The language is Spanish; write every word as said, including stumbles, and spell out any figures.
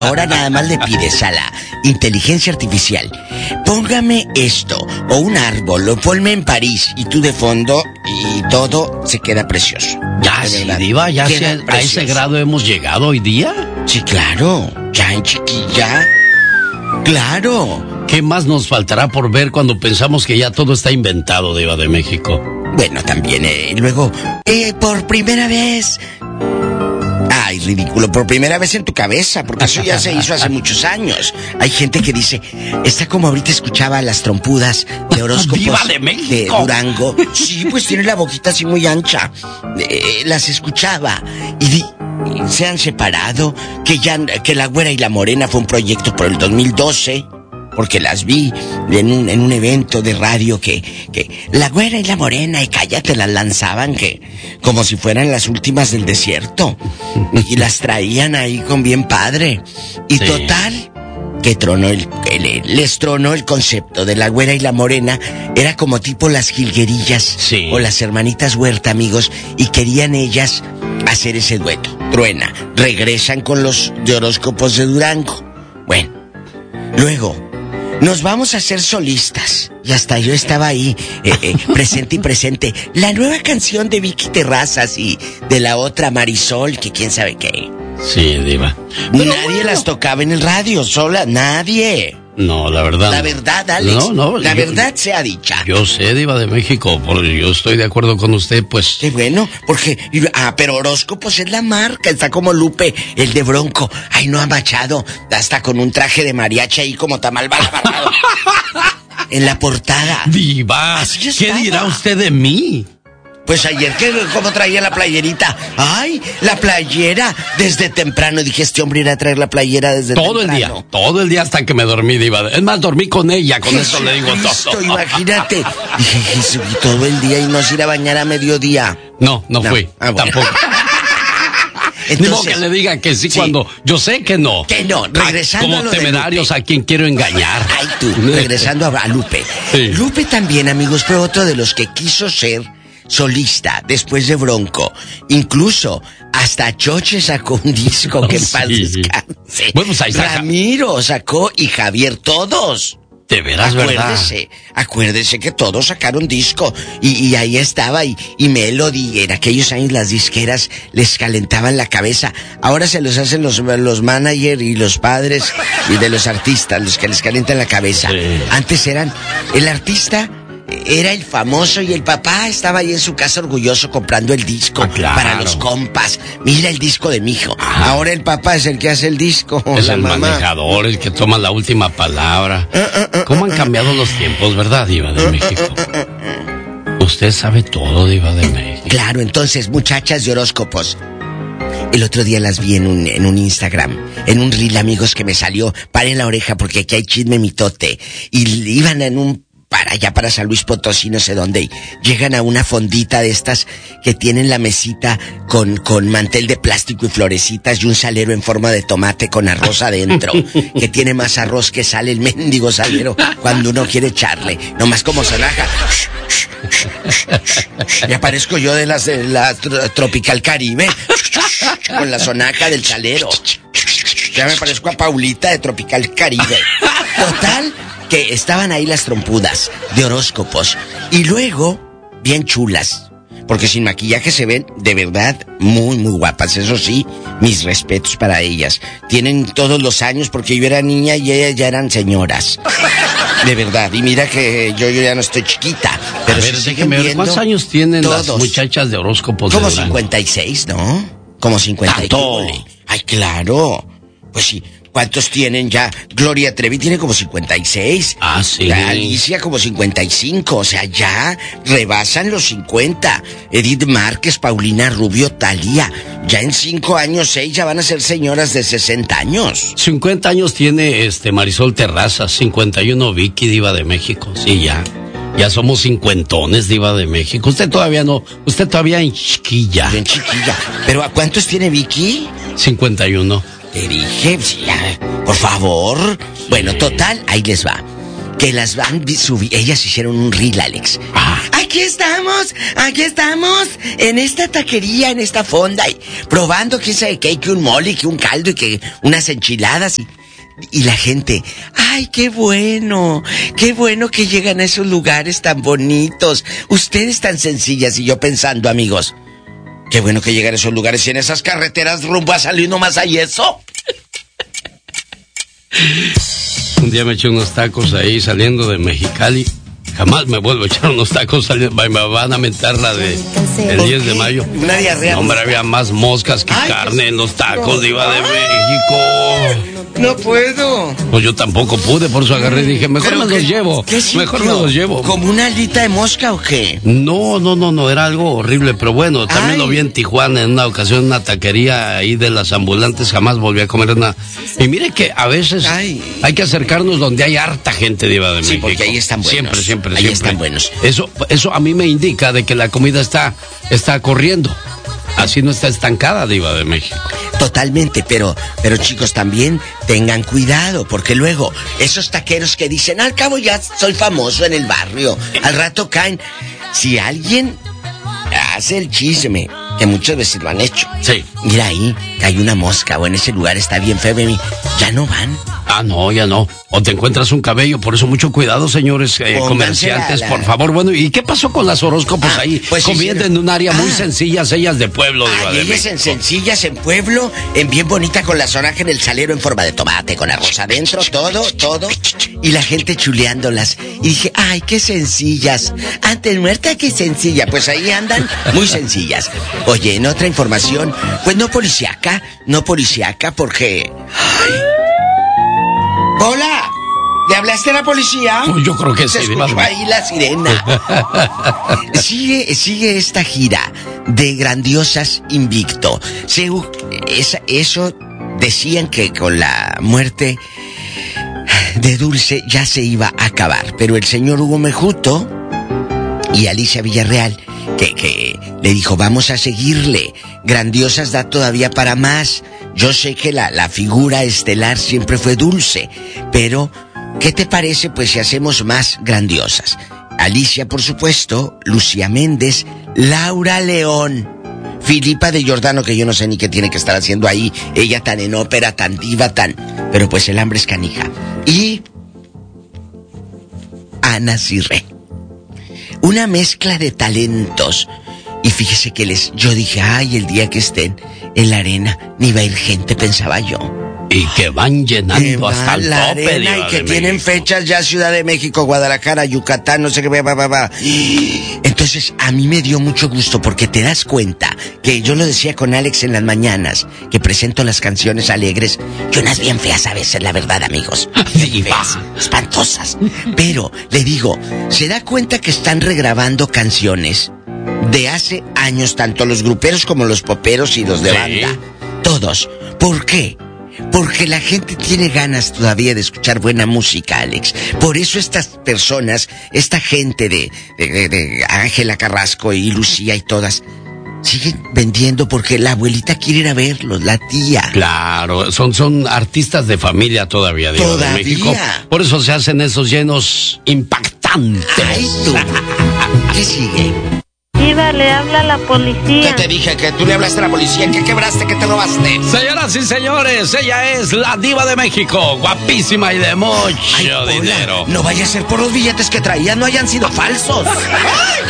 Ahora nada más le pides a la inteligencia artificial, póngame esto, o un árbol, o ponme en París, y tú de fondo, y todo se queda precioso. Ya, sí, Diva, ya se, a ese grado hemos llegado hoy día. Sí, claro, ya en chiquilla, claro. ¿Qué más nos faltará por ver cuando pensamos que ya todo está inventado, Diva de México? Bueno, también, eh, luego, eh, por primera vez... Ay, ridículo, por primera vez en tu cabeza, porque eso ya se hizo hace muchos años. Hay gente que dice, está como ahorita escuchaba las trompudas de horóscopos ¡Viva de México! De Durango. Sí, pues tiene la boquita así muy ancha. Eh, las escuchaba y di, se han separado, que ya, que La Güera y la Morena fue un proyecto por el dos mil doce. Porque las vi en un, en un evento de radio que, que La Güera y la Morena y cállate las lanzaban que como si fueran las últimas del desierto y las traían ahí con bien padre y sí. Total que tronó el, el, les tronó el concepto de La Güera y la Morena. Era como tipo las jilguerillas sí. O las hermanitas Huerta, amigos, y querían ellas hacer ese dueto. Truena, regresan con los de horóscopos de Durango. Bueno, luego nos vamos a hacer solistas. Y hasta yo estaba ahí, eh, eh, presente y presente. La nueva canción de Vicky Terrazas y de la otra Marisol, que quién sabe qué. Sí, Diva. Pero nadie bueno. las tocaba en el radio, sola, nadie. No, la verdad. La verdad, Alex. No, no. La yo, verdad sea dicha. Yo sé, Diva de México, porque yo estoy de acuerdo con usted, pues. Qué bueno, porque... Ah, pero horóscopos es la marca, está como Lupe, el de Bronco. Ay, no ha machado, hasta con un traje de mariachi ahí como tamal balabarrado. En la portada. Diva, ¿qué dirá usted de mí? Pues ayer, ¿qué, ¿cómo traía la playerita? ¡Ay, la playera! Desde temprano dije, este hombre irá a traer la playera desde todo temprano. Todo el día, todo el día hasta que me dormí, Diva. Es más, dormí con ella, con eso le digo todo. Imagínate. Dije, Jesús, y todo el día y no se ir a bañar a mediodía. No, no, no fui, ah, bueno. Tampoco. Entonces, ni modo que le diga que sí, sí cuando yo sé que no. Que no, regresando como a lo temerarios de a quien quiero engañar. Ay, tú, regresando a, a Lupe. Sí. Lupe también, amigos, fue otro de los que quiso ser solista después de Bronco. Incluso hasta Choche sacó un disco, que en paz descanse. Bueno, pues ahí saca. Ramiro sacó y Javier, todos. De veras, acuérdese, ¿verdad? Acuérdese que todos sacaron disco y, y ahí estaba y, y Melody. En aquellos años las disqueras les calentaban la cabeza. Ahora se los hacen los, los managers y los padres y de los artistas, los que les calientan la cabeza. Sí. Antes eran el artista. Era el famoso y el papá estaba ahí en su casa orgulloso comprando el disco, ah, claro, para los compas. Mira el disco de mi hijo. Ah. Ahora el papá es el que hace el disco. Es el mamá. manejador, el que toma la última palabra. Uh, uh, uh, ¿Cómo han cambiado los tiempos, verdad, Diva de México? Usted sabe todo, Diva de México. Claro, entonces, muchachas de horóscopos. El otro día las vi en un, en un Instagram, en un reel, amigos, que me salió. Paren la oreja porque aquí hay chisme mitote. Y iban en un... para allá para San Luis Potosí, no sé dónde, y llegan a una fondita de estas que tienen la mesita con, con mantel de plástico y florecitas y un salero en forma de tomate con arroz adentro, que tiene más arroz que sale el mendigo salero cuando uno quiere echarle, nomás como sonaja. Y aparezco yo de las de la Tropical Caribe con la sonaja del salero. Ya me parezco a Paulita de Tropical Caribe. Total, que estaban ahí las trompudas de horóscopos. Y luego, bien chulas, porque sin maquillaje se ven de verdad muy, muy guapas. Eso sí, mis respetos para ellas. Tienen todos los años porque yo era niña y ellas ya eran señoras. De verdad. Y mira que yo, yo ya no estoy chiquita. Pero a ver, si déjeme ver, ¿cuántos años tienen todos las muchachas de horóscopos? Como de cincuenta y seis, ¿no? Como cincuenta y seis. Ay, claro. Pues sí. ¿Cuántos tienen ya? Gloria Trevi tiene como cincuenta y seis. Ah, sí. La Alicia como cincuenta y cinco. O sea, ya rebasan los cincuenta. Edith Márquez, Paulina Rubio, Thalía. Ya en cinco años, seis, ya van a ser señoras de sesenta años. cincuenta años tiene este Marisol Terrazas, cincuenta y uno Vicky, Diva de México. Sí, ya. Ya somos cincuentones, Diva de México. Usted todavía no, usted todavía en chiquilla. En chiquilla. ¿Pero a cuántos tiene Vicky? cincuenta y uno. Te dije, sí, por favor. Sí. Bueno, total, ahí les va. Que las van subir. Ellas hicieron un reel, Alex. Ah. Ay, aquí estamos, aquí estamos, en esta taquería, en esta fonda, y probando que sabe que hay que un mole, que un caldo y que unas enchiladas y... Y la gente, ¡ay, qué bueno! ¡Qué bueno que llegan a esos lugares tan bonitos! Ustedes tan sencillas. Y yo pensando, amigos, qué bueno que llegan a esos lugares y en esas carreteras rumbo a salir nomás hay eso. Un día me eché unos tacos ahí saliendo de Mexicali. Jamás me vuelvo a echar unos tacos saliendo. Me van a mentar la de el diez de mayo. Una diarrea. Hombre, había más moscas que Ay, carne en los tacos, no. Diva de México. No puedo. Pues yo tampoco pude, por eso agarré y dije, mejor me los llevo. ¿Qué mejor me los llevo. ¿Como una alita de mosca o qué? No, no, no, no, era algo horrible, pero bueno, también Ay. Lo vi en Tijuana en una ocasión, en una taquería ahí de las ambulantes, jamás volví a comer una. Y mire que a veces Ay. Hay que acercarnos donde hay harta gente, Diva de México. Sí, porque ahí están buenos. Siempre, siempre, ahí siempre. están buenos. Eso, eso a mí me indica de que la comida está, está corriendo. Así no está estancada, Diva de México. Totalmente, pero, pero chicos, también tengan cuidado, porque luego, esos taqueros que dicen, al cabo ya soy famoso en el barrio, al rato caen. Si alguien hace el chisme, que muchas veces lo han hecho. Sí. Mira ahí, cae una mosca, o en ese lugar está bien feo, baby. Ya no van. Ah, no, ya no. O te encuentras un cabello, por eso mucho cuidado, señores eh, comerciantes, la, la... por favor. Bueno, ¿y qué pasó con las horóscopos ah, ahí? Pues comiendo sí, en un área ah. muy sencillas, ellas de pueblo, Diva ah, de ellas México. En sencillas, en pueblo, en bien bonita, con la sonaja en el salero en forma de tomate, con arroz adentro, todo, todo. Y la gente chuleándolas. Y dije, ay, qué sencillas. Antes muerta, qué sencilla. Pues ahí andan muy sencillas. Oye, en otra información, pues no policíaca, no policíaca, porque... Ay. ¡Hola! ¿Le hablaste a la policía? Pues yo creo que Se sí. escuchó ahí la sirena. sigue, sigue esta gira de Grandiosas Invicto. Se, esa, eso decían que con la muerte de Dulce ya se iba a acabar. Pero el señor Hugo Mejuto y Alicia Villarreal, que, que le dijo, vamos a seguirle. Grandiosas da todavía para más. Yo sé que la, la figura estelar siempre fue Dulce, pero ¿qué te parece pues si hacemos más Grandiosas? Alicia, por supuesto, Lucía Méndez, Laura León, Filipa de Giordano, que yo no sé ni qué tiene que estar haciendo ahí, ella tan en ópera, tan diva, tan... pero pues el hambre es canija. Y Ana Cirré. Una mezcla de talentos. Y fíjese que les, yo dije, ay, el día que estén en la arena, ni va a ir gente, pensaba yo. Y que van llenando que van hasta el la tope, arena y que tienen México. Fechas ya Ciudad de México, Guadalajara, Yucatán, no sé qué, va, va, va. Entonces, a mí me dio mucho gusto porque te das cuenta que yo lo decía con Alex en las mañanas, que presento las canciones alegres, y unas bien feas a veces, la verdad, amigos. Bien feas, espantosas. Pero, le digo, ¿se da cuenta que están regrabando canciones de hace años, tanto los gruperos como los poperos y los de sí. banda? Todos. ¿Por qué? Porque la gente tiene ganas todavía de escuchar buena música, Alex. Por eso estas personas, esta gente de, de, de Ángela Carrasco y Lucía y todas, siguen vendiendo porque la abuelita quiere ir a verlos, la tía. Claro, son, son artistas de familia todavía, Diva de México. Por eso se hacen esos llenos impactantes. Ay, tú. ¿Qué sigue? Diva, le habla la policía. ¿Qué te dije? Que tú le hablaste a la policía. ¿Qué quebraste? ¿Qué te robaste? Señoras y señores, ella es la Diva de México. Guapísima y de mucho Ay, dinero. No vaya a ser por los billetes que traía, no hayan sido falsos.